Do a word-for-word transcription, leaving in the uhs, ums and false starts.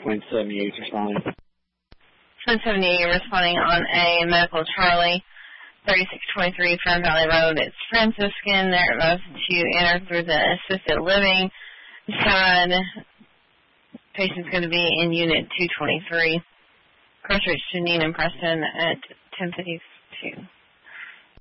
Twin seventy-eight responding. Twin seventy-eight responding on a medical Charlie, thirty-six twenty-three Fern Valley Road. It's Franciscan. They're about to enter through the assisted living side. Patient's going to be in Unit two twenty-three. Cross reach to Neenah and Preston at ten fifty-two.